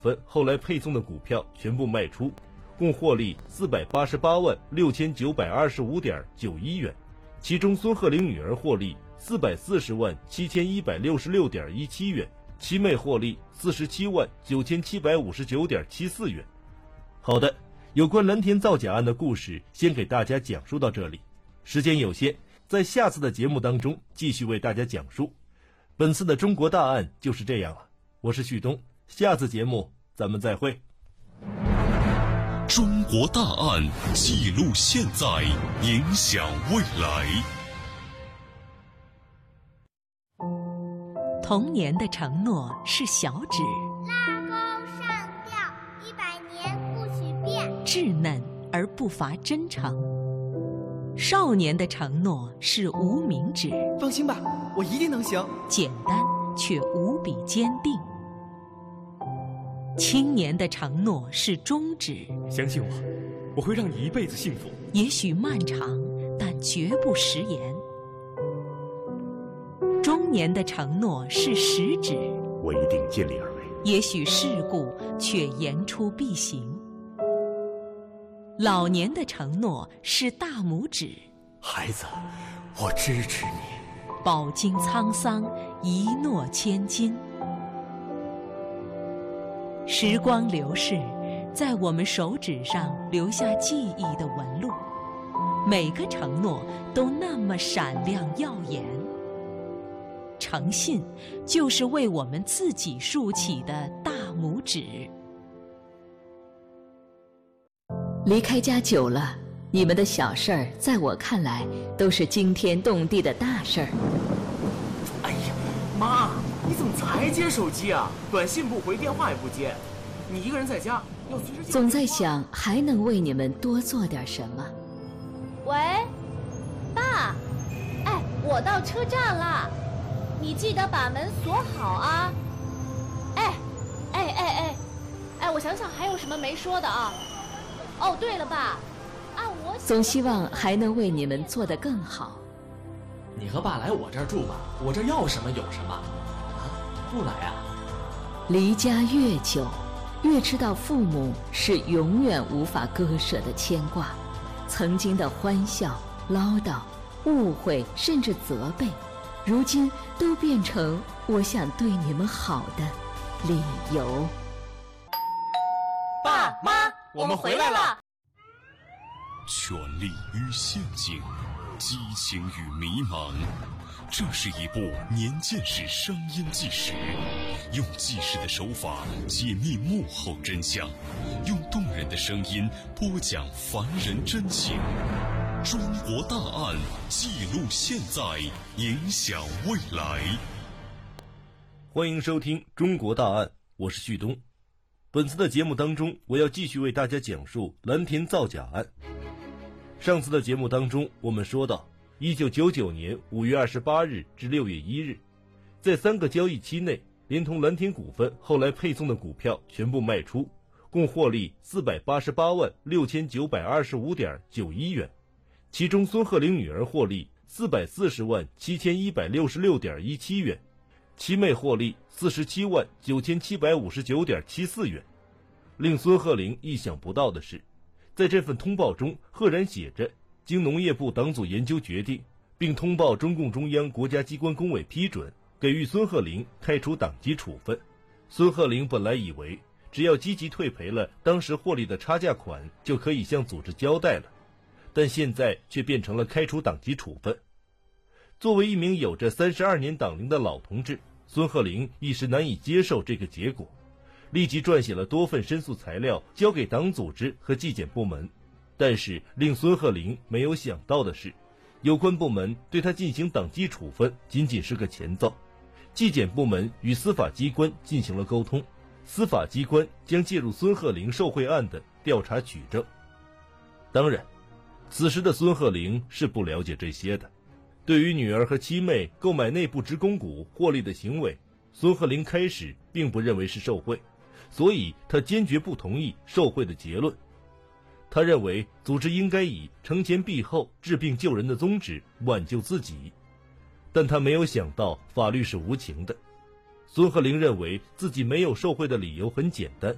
份后来配送的股票全部卖出，共获利488.6925.91元，其中孙鹤龄女儿获利440.7166.17元，其妹获利47.9759.74元。好的，有关蓝田造假案的故事先给大家讲述到这里，时间有限，在下次的节目当中继续为大家讲述。本次的中国大案就是这样了，我是旭东，下次节目咱们再会。 中国大案记录现在，影响未来。 童年的承诺是小指， 拉钩上吊100年不许变， 稚嫩而不乏真诚。少年的承诺是无名指， 放心吧，我一定能行。 简单却无比坚定。青年的承诺是中指， 相信我，我会让你一辈子幸福。 也许漫长，但绝不食言。中年的承诺是食指， 我一定尽力而为。 也许世故，却言出必行。老年的承诺是大拇指， 孩子，我支持你。 饱经沧桑，一诺千金。时光流逝，在我们手指上留下记忆的纹路，每个承诺都那么闪亮耀眼。诚信就是为我们自己竖起的大拇指。 离开家久了，你们的小事儿在我看来都是惊天动地的大事儿。 哎呀，妈，你怎么才接手机啊？短信不回，电话也不接，你一个人在家要随时。 总在想还能为你们多做点什么。 喂，爸，哎，我到车站了，你记得把门锁好啊。我想想还有什么没说的啊？哦，对了，爸，我总希望还能为你们做得更好。 你和爸来我这儿住吧，我这要什么有什么。啊，不来啊？ 离家越久，越知道父母是永远无法割舍的牵挂。曾经的欢笑、唠叨、误会，甚至责备，如今都变成我想对你们好的理由。 爸妈，我们回来了。 权力与陷阱，激情与迷茫，这是一部年鉴识声音纪实，用纪实的手法解密幕后真相，用动人的声音播讲凡人真情。中国大案记录现在，影响未来。 欢迎收听中国大案，我是旭东。本次的节目当中，我要继续为大家讲述蓝田造假案。上次的节目当中，我们说到1999年5月28日至6月1日，在3个交易期内，连同蓝田股份后来配送的股票全部卖出，共获利488.6925.91元，其中孙鹤龄女儿获利440.7166.17元，其妹获利47.9759.74元。令孙鹤龄意想不到的是，在这份通报中赫然写着经农业部党组研究决定，并通报中共中央国家机关工委批准，给予孙鹤龄开除党籍处分。孙鹤龄本来以为只要积极退赔了当时获利的差价款，就可以向组织交代了，但现在却变成了开除党籍处分。作为一名有着32年党龄的老同志，孙鹤龄一时难以接受这个结果，立即撰写了多份申诉材料交给党组织和纪检部门。但是令孙鹤龄没有想到的是，有关部门对他进行党纪处分仅仅是个前奏。纪检部门与司法机关进行了沟通，司法机关将介入孙鹤龄受贿案的调查取证。当然，此时的孙鹤龄是不了解这些的。对于女儿和妻妹购买内部职工股获利的行为，孙鹤龄开始并不认为是受贿，所以他坚决不同意受贿的结论。他认为组织应该以惩前毖后、治病救人的宗旨挽救自己，但他没有想到法律是无情的。孙鹤龄认为自己没有受贿的理由很简单，